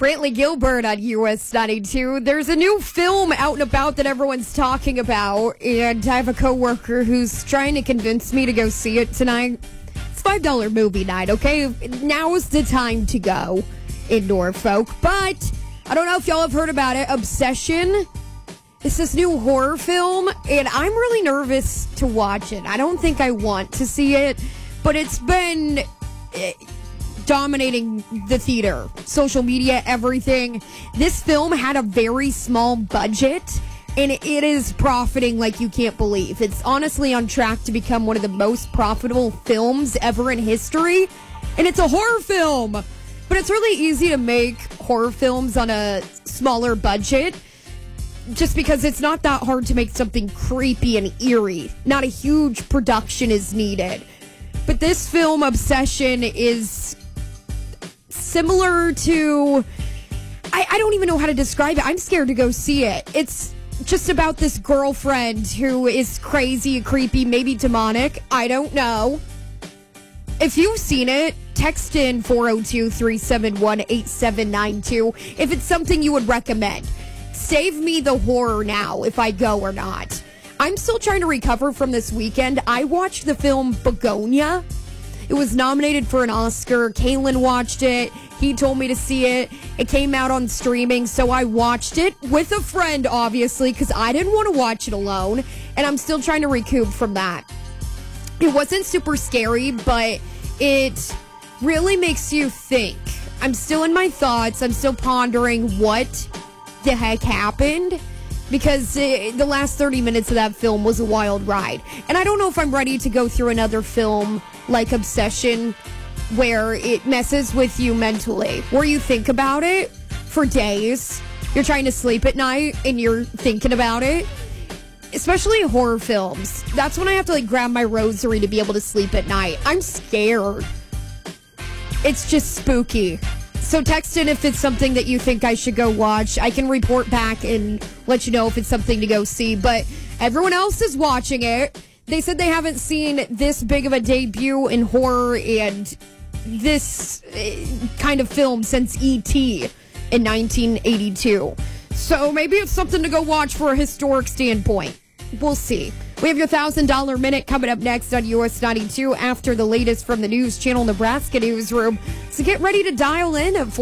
Brantley Gilbert on US 92. There's a new film out and about that everyone's talking about, and I have a coworker who's trying to convince me to go see it tonight. It's $5 movie night, okay? Now is the time to go in Norfolk. But I don't know if y'all have heard about it. Obsession. It's this new horror film, and I'm really nervous to watch it. I don't think I want to see it, but it's been dominating the theater, social media, everything. This film had a very small budget, and it is profiting like you can't believe. It's honestly on track to become one of the most profitable films ever in history, and it's a horror film. But it's really easy to make horror films on a smaller budget, just because it's not that hard to make something creepy and eerie. Not a huge production is needed. But this film, Obsession, is similar to... I don't even know how to describe it. I'm scared to go see it. It's just about this girlfriend who is crazy, creepy, maybe demonic. I don't know. If you've seen it, text in 402-371-8792 if it's something you would recommend. Save me the horror now if I go or not. I'm still trying to recover from this weekend. I watched the film Begonia. It was nominated for an Oscar. Kaylin watched it. He told me to see it. It came out on streaming, so I watched it with a friend, obviously, because I didn't want to watch it alone, and I'm still trying to recoup from that. It wasn't super scary, but it really makes you think. I'm still in my thoughts. I'm still pondering what the heck happened, because the last 30 minutes of that film was a wild ride. And I don't know if I'm ready to go through another film like Obsession where it messes with you mentally, where you think about it for days. You're trying to sleep at night and you're thinking about it. Especially horror films. That's when I have to grab my rosary to be able to sleep at night. I'm scared. It's just spooky. So text in if it's something that you think I should go watch. I can report back and let you know if it's something to go see. But everyone else is watching it. They said they haven't seen this big of a debut in horror and this kind of film since E.T. in 1982. So maybe it's something to go watch for a historic standpoint. We'll see. We have your $1,000 minute coming up next on US 92 after the latest from the News Channel Nebraska newsroom. So get ready to dial in at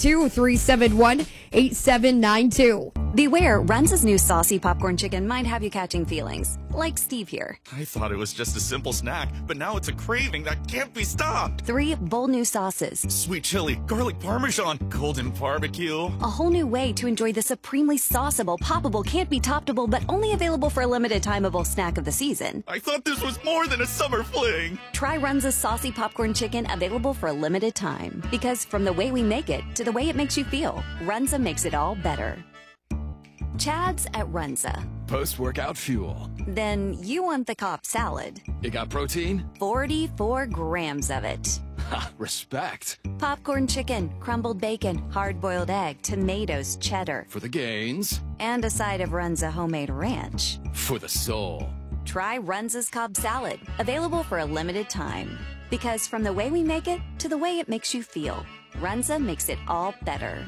402-371-8792. Beware, Runza's new saucy popcorn chicken might have you catching feelings. Like Steve here. I thought it was just a simple snack, but now it's a craving that can't be stopped. 3 bold new sauces. Sweet chili, garlic parmesan, golden barbecue. A whole new way to enjoy the supremely sauceable, poppable, can't be toppable, but only available for a limited timeable snack of the season. I thought this was more than a summer fling. Try Runza's saucy popcorn chicken, available for a limited time. Because from the way we make it to the way it makes you feel, Runza makes it all better. Chad's at Runza. Post-workout fuel. Then you want the Cobb salad. You got protein? 44 grams of it. Ha, respect. Popcorn chicken, crumbled bacon, hard-boiled egg, tomatoes, cheddar. For the gains. And a side of Runza homemade ranch. For the soul. Try Runza's Cobb salad, available for a limited time. Because from the way we make it to the way it makes you feel, Runza makes it all better.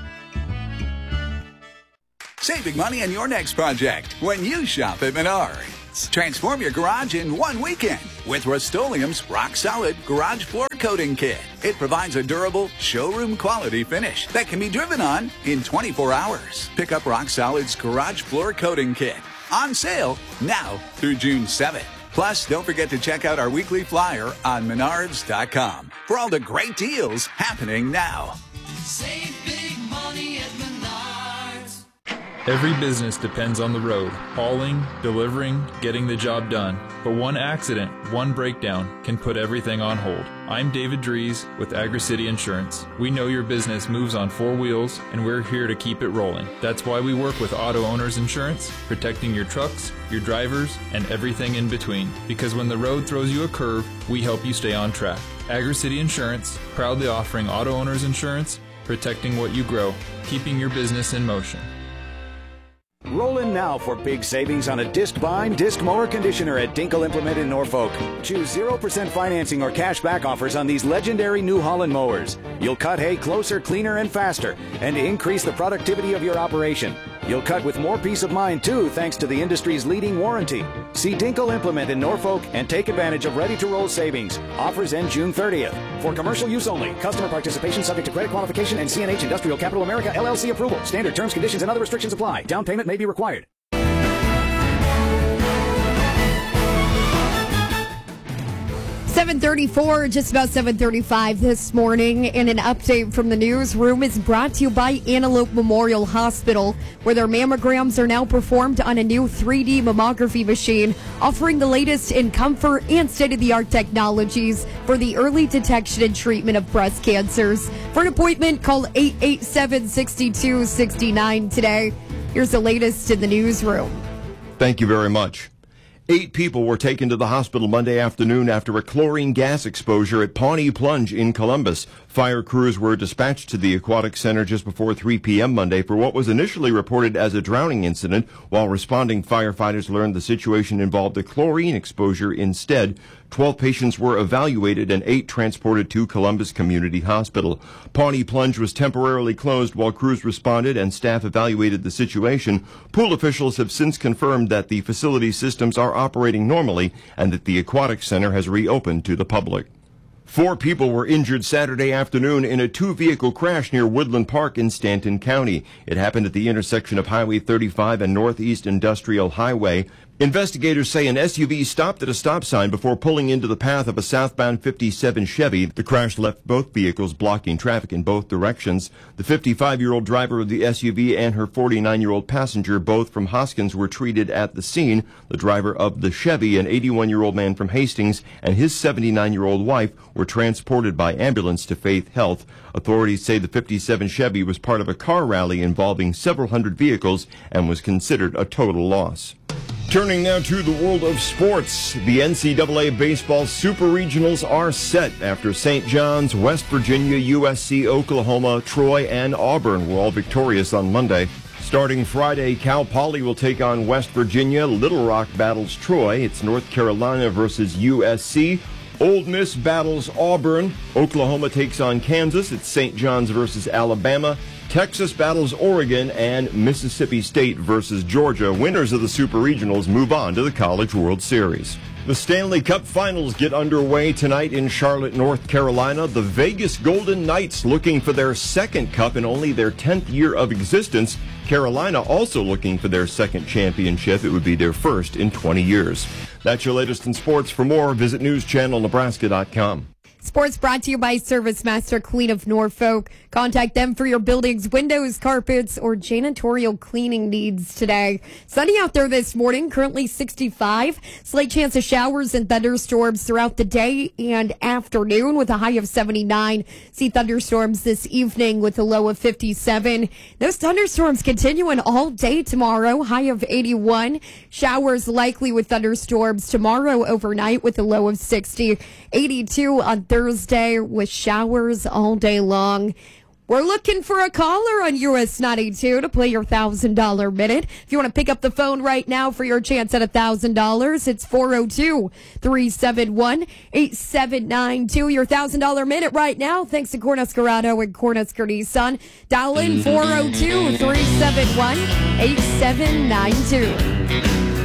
Saving money on your next project when you shop at Menards. Transform your garage in one weekend with Rust-Oleum's Rock Solid Garage Floor Coating Kit. It provides a durable, showroom quality finish that can be driven on in 24 hours. Pick up Rock Solid's Garage Floor Coating Kit. On sale now through June 7th. Plus, don't forget to check out our weekly flyer on Menards.com for all the great deals happening now. Save big money at Menards. Every business depends on the road, hauling, delivering, getting the job done. But one accident, one breakdown can put everything on hold. I'm David Dries with AgriCity Insurance. We know your business moves on 4 wheels, and we're here to keep it rolling. That's why we work with Auto Owners Insurance, protecting your trucks, your drivers, and everything in between. Because when the road throws you a curve, we help you stay on track. AgriCity Insurance, proudly offering Auto Owners Insurance, protecting what you grow, keeping your business in motion. Roll in now for big savings on a disc bind, disc mower conditioner at Dinkel Implement in Norfolk. Choose 0% financing or cash back offers on these legendary New Holland mowers. You'll cut hay closer, cleaner, and faster, and increase the productivity of your operation. You'll cut with more peace of mind, too, thanks to the industry's leading warranty. See Dinkel Implement in Norfolk and take advantage of ready-to-roll savings. Offers end June 30th. For commercial use only. Customer participation subject to credit qualification and CNH Industrial Capital America LLC approval. Standard terms, conditions, and other restrictions apply. Down payment may be required. 7:34, just about 7:35 this morning, and an update from the newsroom is brought to you by Antelope Memorial Hospital, where their mammograms are now performed on a new 3D mammography machine, offering the latest in comfort and state-of-the-art technologies for the early detection and treatment of breast cancers. For an appointment, call 887-6269 today. Here's the latest in the newsroom. Thank you very much. 8 people were taken to the hospital Monday afternoon after a chlorine gas exposure at Pawnee Plunge in Columbus. Fire crews were dispatched to the aquatic center just before 3 p.m. Monday for what was initially reported as a drowning incident. While responding, firefighters learned the situation involved a chlorine exposure instead. 12 patients were evaluated and 8 transported to Columbus Community Hospital. Pawnee Plunge was temporarily closed while crews responded and staff evaluated the situation. Pool officials have since confirmed that the facility systems are operating normally and that the aquatic center has reopened to the public. 4 people were injured Saturday afternoon in a 2-vehicle crash near Woodland Park in Stanton County. It happened at the intersection of Highway 35 and Northeast Industrial Highway. Investigators say an SUV stopped at a stop sign before pulling into the path of a southbound 57 Chevy. The crash left both vehicles blocking traffic in both directions. The 55-year-old driver of the SUV and her 49-year-old passenger, both from Hoskins, were treated at the scene. The driver of the Chevy, an 81-year-old man from Hastings, and his 79-year-old wife were transported by ambulance to Faith Health. Authorities say the 57 Chevy was part of a car rally involving several hundred vehicles and was considered a total loss. Turning now to the world of sports, the NCAA Baseball Super Regionals are set after St. John's, West Virginia, USC, Oklahoma, Troy, and Auburn were all victorious on Monday. Starting Friday, Cal Poly will take on West Virginia, Little Rock battles Troy, it's North Carolina versus USC, Ole Miss battles Auburn, Oklahoma takes on Kansas, it's St. John's versus Alabama, Texas battles Oregon, and Mississippi State versus Georgia. Winners of the Super Regionals move on to the College World Series. The Stanley Cup Finals get underway tonight in Charlotte, North Carolina. The Vegas Golden Knights looking for their second cup in only their 10th year of existence. Carolina also looking for their second championship. It would be their first in 20 years. That's your latest in sports. For more, visit newschannelnebraska.com. Sports brought to you by ServiceMaster Queen of Norfolk. Contact them for your building's windows, carpets, or janitorial cleaning needs today. Sunny out there this morning, currently 65. Slight chance of showers and thunderstorms throughout the day and afternoon with a high of 79. See thunderstorms this evening with a low of 57. Those thunderstorms continuing all day tomorrow, high of 81. Showers likely with thunderstorms tomorrow overnight with a low of 60. 82 on Thursday with showers all day long. We're looking for a caller on US 92 to play your $1,000 minute. If you want to pick up the phone right now for your chance at $1,000, it's 402-371-8792. Your $1,000 minute right now, thanks to Cornhusker and Cornhusker Nissan. Dial in 402-371-8792.